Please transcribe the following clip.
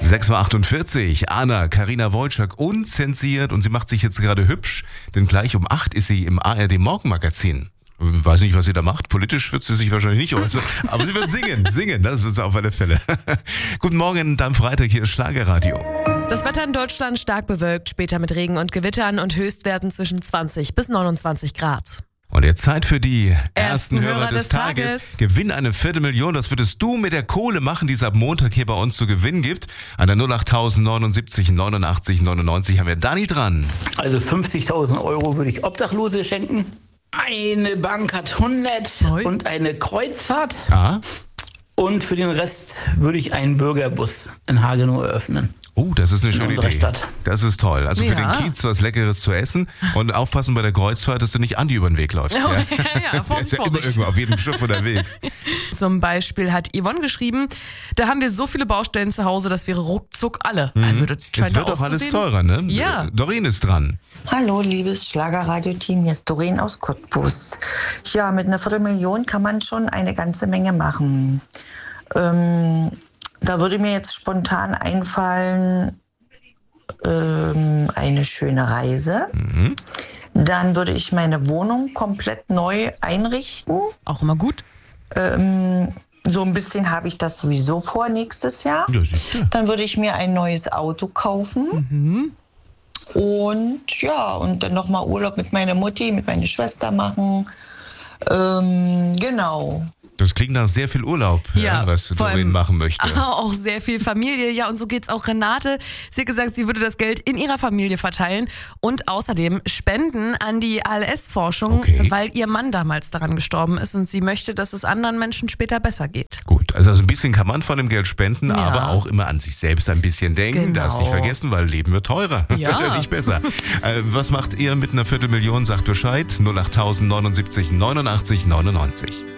6.48 Uhr, Anna Karina Wojcik unzensiert und sie macht sich jetzt gerade hübsch, denn gleich um 8 ist sie im ARD Morgenmagazin. Ich weiß nicht, was sie da macht. Politisch wird sie sich wahrscheinlich nicht äußern, aber sie wird singen, das wird sie auf alle Fälle. Guten Morgen, am Freitag, hier ist Schlagerradio. Das Wetter in Deutschland stark bewölkt, später mit Regen und Gewittern und Höchstwerten zwischen 20 bis 29 Grad. Und jetzt Zeit für die ersten Hörer des Tages. Gewinn eine Viertelmillion, das würdest du mit der Kohle machen, die es ab Montag hier bei uns zu gewinnen gibt. An der 08079 89 99 haben wir Dani dran. Also 50.000 Euro würde ich Obdachlose schenken. Eine Bank hat 100 und eine Kreuzfahrt. Ah. Und für den Rest würde ich einen Bürgerbus in Hagenow eröffnen. Oh, das ist eine schöne Idee. Stadt. Das ist toll. Also für Ja. den Kiez was Leckeres zu essen und aufpassen bei der Kreuzfahrt, dass du nicht Andi über den Weg läufst. Oh, ja? ja, Der ist ja immer Vorsicht. irgendwo auf jedem Schiff unterwegs. Zum Beispiel hat Yvonne geschrieben, da haben wir so viele Baustellen zu Hause, das wäre ruckzuck alle. Also das scheint Es wird auch alles auszusehen. teurer, ne? Ja. Doreen ist dran. Hallo, liebes Schlagerradio-Team, hier ist Doreen aus Cottbus. Ja, mit einer Viertelmillion kann man schon eine ganze Menge machen. Da würde mir jetzt spontan einfallen, eine schöne Reise. Dann würde ich meine Wohnung komplett neu einrichten. Auch immer gut. So ein bisschen habe ich das sowieso vor nächstes Jahr. Ja, siehst du. Dann würde ich mir ein neues Auto kaufen. Und ja, und dann nochmal Urlaub mit meiner Mutti, mit meiner Schwester machen. Genau. Das klingt nach sehr viel Urlaub, was vor Doreen allem machen möchte. Auch sehr viel Familie. Ja, und so geht's auch Renate. Sie hat gesagt, sie würde das Geld in ihrer Familie verteilen und außerdem spenden an die ALS-Forschung, Okay. weil ihr Mann damals daran gestorben ist und sie möchte, dass es anderen Menschen später besser geht. Gut, also ein bisschen kann man von dem Geld spenden, Ja. aber auch immer an sich selbst ein bisschen denken. Genau. Das nicht vergessen, weil Leben wird teurer. Ja. Wird ja nicht besser. Was macht ihr mit einer Viertelmillion? Sagt Bescheid. 08079 89 99.